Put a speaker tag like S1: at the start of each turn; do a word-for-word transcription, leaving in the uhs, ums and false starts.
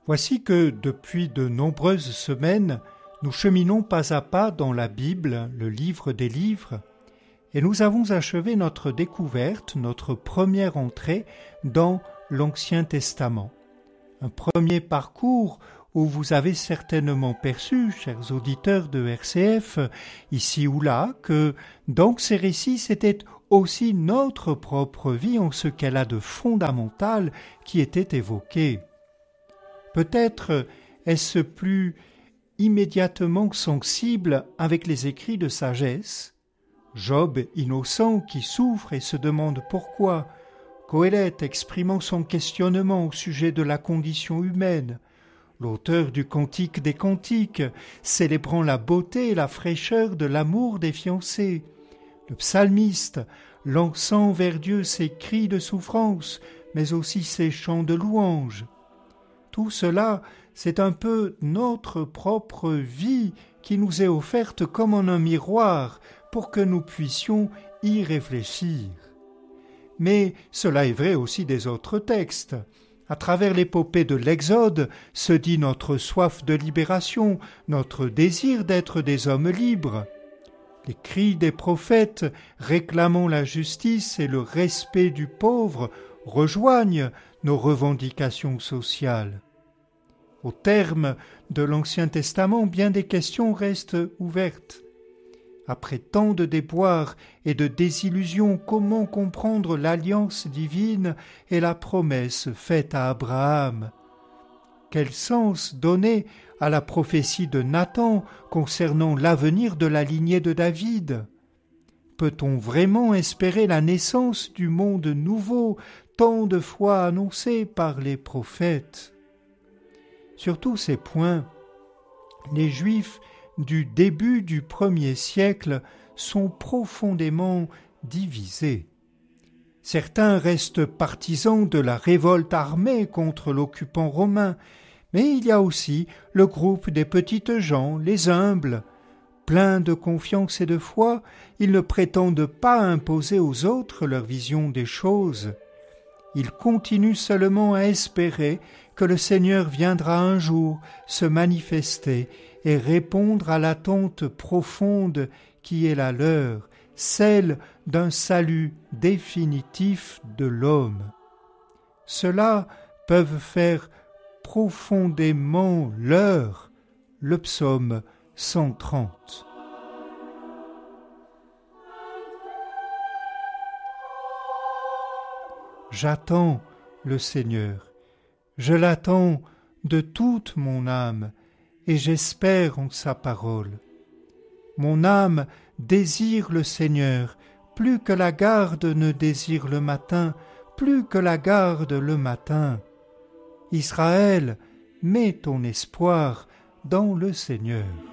S1: Voici que depuis de nombreuses semaines, nous cheminons pas à pas dans la Bible, le livre des livres, et nous avons achevé notre découverte, notre première entrée dans l'Ancien Testament. Un premier parcours où vous avez certainement perçu, chers auditeurs de R C F, ici ou là, que dans ces récits, c'était aussi notre propre vie en ce qu'elle a de fondamental qui était évoqué. Peut-être est-ce plus immédiatement sensible avec les écrits de sagesse. Job innocent qui souffre et se demande pourquoi, Qoéleth exprimant son questionnement au sujet de la condition humaine, l'auteur du Cantique des Cantiques célébrant la beauté et la fraîcheur de l'amour des fiancés, le psalmiste lançant vers Dieu ses cris de souffrance, mais aussi ses chants de louange. Tout cela, c'est un peu notre propre vie qui nous est offerte comme en un miroir pour que nous puissions y réfléchir. Mais cela est vrai aussi des autres textes. À travers l'épopée de l'Exode se dit notre soif de libération, notre désir d'être des hommes libres. Les cris des prophètes réclamant la justice et le respect du pauvre rejoignent nos revendications sociales. Au terme de l'Ancien Testament, bien des questions restent ouvertes. Après tant de déboires et de désillusions, comment comprendre l'alliance divine et la promesse faite à Abraham? Quel sens donner à la prophétie de Nathan concernant l'avenir de la lignée de David? Peut-on vraiment espérer la naissance du monde nouveau, tant de fois annoncé par les prophètes? Sur tous ces points, les Juifs du début du premier siècle sont profondément divisés. Certains restent partisans de la révolte armée contre l'occupant romain, mais il y a aussi le groupe des petites gens, les humbles. Pleins de confiance et de foi, ils ne prétendent pas imposer aux autres leur vision des choses. Ils continuent seulement à espérer que le Seigneur viendra un jour se manifester et répondre à l'attente profonde qui est la leur, celle d'un salut définitif de l'homme. Ceux-là peuvent faire profondément leur, le psaume cent trente. J'attends le Seigneur, je l'attends de toute mon âme, et j'espère en sa parole. Mon âme désire le Seigneur, plus que la garde ne désire le matin, plus que la garde le matin. Israël, mets ton espoir dans le Seigneur.